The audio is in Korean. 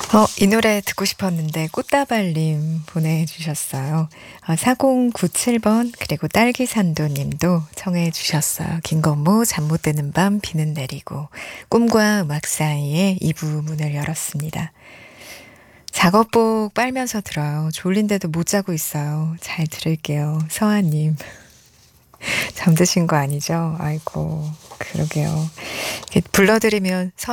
이 노래 듣고 싶었는데 꽃다발님 보내주셨어요. 4097번 그리고 딸기산도님도 청해 주셨어요. 김건모 잠 못 드는 밤 비는 내리고 꿈과 음악 사이에 2부 문을 열었습니다. 작업복 빨면서 들어요. 졸린데도 못 자고 있어요. 잘 들을게요. 서아님. 잠드신 거 아니죠? 아이고 그러게요. 이렇게 불러드리면